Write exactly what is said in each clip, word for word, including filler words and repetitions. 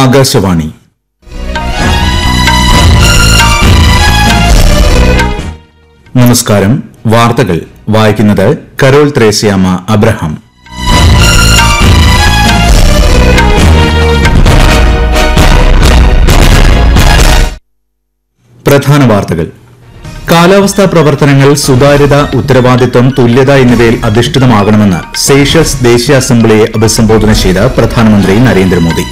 ആകാശവാണി. നമസ്കാരം. വാർത്തകൾ വായിക്കുന്നത് കരോൾ ത്രേസ്യാമ്മ അബ്രഹാം. പ്രധാന വാർത്തകൾ. കാലാവസ്ഥാ പ്രവർത്തനങ്ങൾ സുതാര്യത, ഉത്തരവാദിത്വം, തുല്യത എന്നിവയിൽ അധിഷ്ഠിതമാകണമെന്ന് സെയ്ഷൽസ് ദേശീയ അസംബ്ലിയെ അഭിസംബോധന ചെയ്ത പ്രധാനമന്ത്രി നരേന്ദ്രമോദി.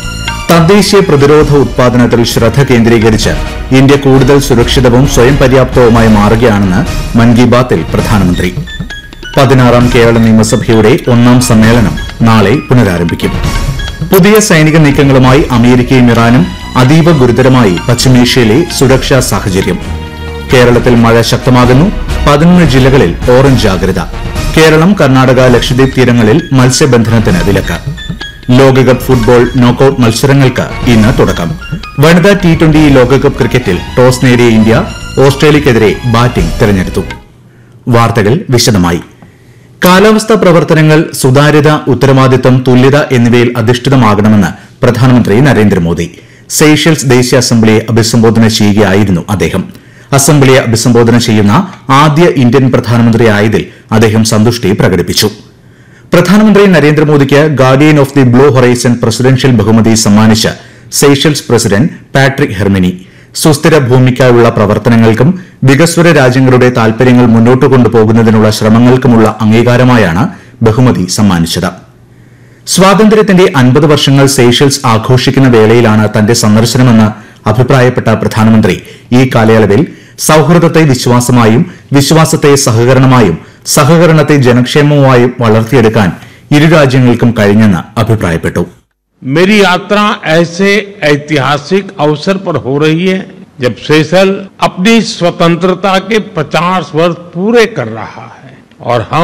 തദ്ദേശീയ പ്രതിരോധ ഉത്പാദനത്തിൽ ശ്രദ്ധ കേന്ദ്രീകരിച്ച് ഇന്ത്യ കൂടുതൽ സുരക്ഷിതവും സ്വയം പര്യാപ്തവുമായി മാറുകയാണെന്ന് മൻ കി ബാത്തിൽ പ്രധാനമന്ത്രി. പതിനാറാം കേരള നിയമസഭയുടെ ഒന്നാം സമ്മേളനം നാളെ പുനരാരംഭിക്കും. പുതിയ സൈനിക നീക്കങ്ങളുമായി അമേരിക്കയും ഇറാനും. അതീവ ഗുരുതരമായി പശ്ചിമേഷ്യയിലെ സുരക്ഷാ സാഹചര്യം. കേരളത്തിൽ മഴ ശക്തമാകുന്നു. പതിനൊന്ന് ജില്ലകളിൽ ഓറഞ്ച് ജാഗ്രത. കേരളം, കർണാടക, ലക്ഷദ്വീപ് തീരങ്ങളിൽ മത്സ്യബന്ധനത്തിന് വിലക്ക്. ലോകകപ്പ് ഫുട്ബോൾ നോക്കൌട്ട് മത്സരങ്ങൾക്ക് ഇന്ന് തുടക്കം. വനിതാ ടി ട്വന്റി ലോകകപ്പ് ക്രിക്കറ്റിൽ ടോസ് നേടിയ ഇന്ത്യ ഓസ്ട്രേലിയക്കെതിരെ ബാറ്റിംഗ് തെരഞ്ഞെടുത്തു. വാർത്തകൾ വിശദമായി. കാലാവസ്ഥാ പ്രവർത്തനങ്ങൾ സുതാര്യത, ഉത്തരവാദിത്വം, തുല്യത എന്നിവയിൽ അധിഷ്ഠിതമാകണമെന്ന് പ്രധാനമന്ത്രി നരേന്ദ്രമോദി സെയ്ഷൽസ് ദേശീയ അസംബ്ലിയെ അഭിസംബോധന ചെയ്യുകയായിരുന്നു അദ്ദേഹം. അസംബ്ലിയെ അഭിസംബോധന ചെയ്യുന്ന ആദ്യ ഇന്ത്യൻ പ്രധാനമന്ത്രിയായതിൽ അദ്ദേഹം സന്തുഷ്ടി പ്രകടിപ്പിച്ചു. പ്രധാനമന്ത്രി നരേന്ദ്രമോദിക്ക് guardian of the blue horizon presidential ബഹുമതി സമ്മാനിച്ച് സെയ്ഷൽസ് പ്രസിഡന്റ് പാട്രിക് ഹെർമിനി സുസ്ഥിര ഭൂമിക്കായുള്ള പ്രവർത്തനങ്ങൾക്കും വികസ്വര രാജ്യങ്ങളുടെ താൽപര്യങ്ങൾ മുന്നോട്ട് കൊണ്ടുപോകുന്നതിനുള്ള ശ്രമങ്ങൾക്കുമുള്ള അംഗീകാരമായാണ് ബഹുമതി സമ്മാനിച്ചത്. സ്വാതന്ത്ര്യത്തിന്റെ അൻപത് വർഷങ്ങൾ സെയ്ഷൽസ് ആഘോഷിക്കുന്ന വേളയിലാണ് തന്റെ സന്ദർശനമെന്ന് അഭിപ്രായപ്പെട്ട പ്രധാനമന്ത്രി ഈ കാലയളവിൽ സൌഹൃദത്തെ വിശ്വാസമായും, വിശ്വാസത്തെ സഹകരണമായും, സഹകരണത്തെ ജനക്ഷേമവുമായും വളർത്തിയെടുക്കാൻ ഇരു രാജ്യങ്ങൾക്കും കഴിഞ്ഞെന്ന് അഭിപ്രായപ്പെട്ടു. मेरी यात्रा ऐसे ऐतिहासिक अवसर पर हो रही है जब सेशल अपनी स्वतंत्रता के पचास वर्ष पूरे कर रहा है और हम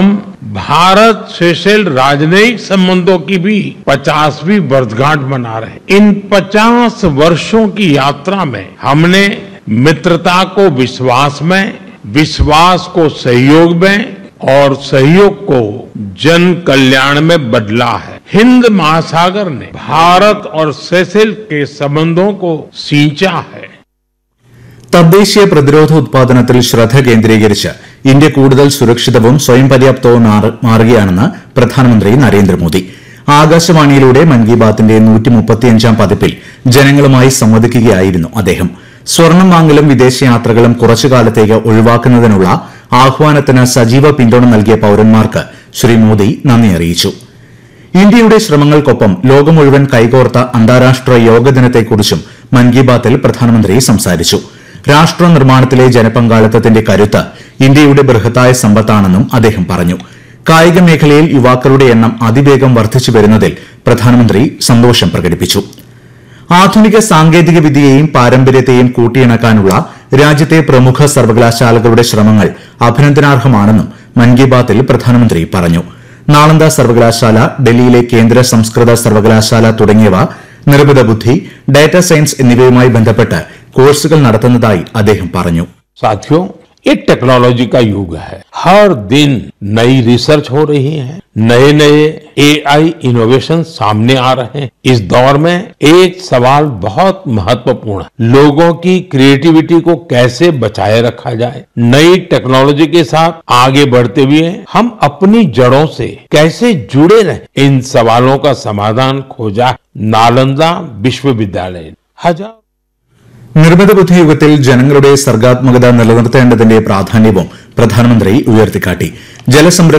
भारत सेशल राजनयिक संबंधों की भी पचासवीं वर्षगांठ मना रहे हैं. इन पचास वर्षों की यात्रा में हमने मित्रता को विश्वास में, विश्वास को सहयोग में और सहयोग को जन कल्याण में बदला है. हिंद महासागर ने भारत और सेशल के संबंधों को सींचा है. തദ്ദേശീയ പ്രതിരോധ ഉത്പാദനത്തിൽ ശ്രദ്ധ കേന്ദ്രീകരിച്ച് ഇന്ത്യ കൂടുതൽ സുരക്ഷിതവും സ്വയം പര്യാപ്തവും മാറുകയാണെന്ന് പ്രധാനമന്ത്രി നരേന്ദ്രമോദി ആകാശവാണിയിലൂടെ മൻ കി ബാത്തിന്റെ നൂറ്റി മുപ്പത്തിയഞ്ചാം പതിപ്പിൽ ജനങ്ങളുമായി സംവദിക്കുകയായിരുന്നു അദ്ദേഹം. സ്വർണം വാങ്ങലും വിദേശയാത്രകളും കുറച്ചുകാലത്തേക്ക് ഒഴിവാക്കുന്നതിനുള്ള ആഹ്വാനത്തിന് സജീവ പിന്തുണ നൽകിയ പൌരന്മാർക്ക് ശ്രീ മോദി നന്ദി അറിയിച്ചു. ഇന്ത്യയുടെ ശ്രമങ്ങൾക്കൊപ്പം ലോകം മുഴുവൻ കൈകോർത്ത അന്താരാഷ്ട്ര യോഗ ദിനത്തെക്കുറിച്ചും മൻ കി ബാത്തിൽ പ്രധാനമന്ത്രി സംസാരിച്ചു. രാഷ്ട്ര നിർമ്മാണത്തിലെ ജനപങ്കാളിത്തത്തിന്റെ കരുത്ത് ഇന്ത്യയുടെ ബൃഹത്തായ സമ്പത്താണെന്നും അദ്ദേഹം പറഞ്ഞു. കായിക മേഖലയിൽ യുവാക്കളുടെ എണ്ണം അതിവേഗം വർദ്ധിച്ചു വരുന്നതിൽ പ്രധാനമന്ത്രി സന്തോഷം പ്രകടിപ്പിച്ചു. ആധുനിക സാങ്കേതിക വിദ്യയെയും പാരമ്പര്യത്തെയും കൂട്ടിയിണക്കാനുള്ള രാജ്യത്തെ പ്രമുഖ സർവകലാശാലകളുടെ ശ്രമങ്ങൾ അഭിനന്ദനാർഹമാണെന്നും മൻ കി ബാത്തിൽ പ്രധാനമന്ത്രി പറഞ്ഞു. നാളന്ദ സർവകലാശാല, ഡൽഹിയിലെ കേന്ദ്ര സംസ്കൃത സർവകലാശാല തുടങ്ങിയവ നിർമ്മിത ബുദ്ധി, ഡാറ്റാ സയൻസ് എന്നിവയുമായി ബന്ധപ്പെട്ട് കോഴ്സുകൾ നടത്തുന്നതായി അദ്ദേഹം പറഞ്ഞു. साथियों, ये टेक्नोलॉजी का युग है. हर दिन नई रिसर्च हो रही है, नए नए एआई इनोवेशन सामने आ रहे हैं. इस दौर में एक सवाल बहुत महत्वपूर्ण है. लोगों की क्रिएटिविटी को कैसे बचाए रखा जाए. नई टेक्नोलॉजी के साथ आगे बढ़ते हुए हम अपनी जड़ों से कैसे जुड़े रहे, इन सवालों का समाधान खोजा नालंदा विश्वविद्यालय. हजार നിർമ്മിത ബുദ്ധി യുഗത്തിൽ ജനങ്ങളുടെ സർഗാത്മകത നിലനിർത്തേണ്ടതിന്റെ പ്രാധാന്യവും പ്രധാനമന്ത്രി ഉയർത്തിക്കാട്ടി. ജലസംരക്ഷണം